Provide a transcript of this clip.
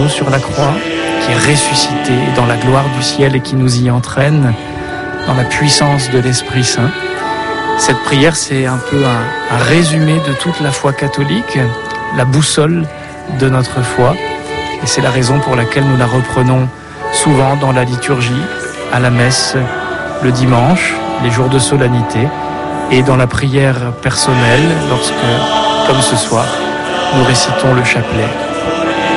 nous sur la croix, qui est ressuscité dans la gloire du ciel et qui nous y entraîne dans la puissance de l'Esprit Saint. Cette prière, c'est un peu un résumé de toute la foi catholique, la boussole de notre foi. Et c'est la raison pour laquelle nous la reprenons souvent dans la liturgie, à la messe, le dimanche, les jours de solennité, et dans la prière personnelle, lorsque, comme ce soir, nous récitons le chapelet.